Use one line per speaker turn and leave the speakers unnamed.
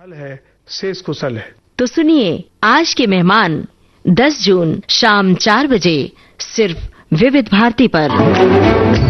है शेष कुशल है।
तो सुनिए आज के मेहमान 10 जून शाम 4 बजे सिर्फ विविध भारती पर।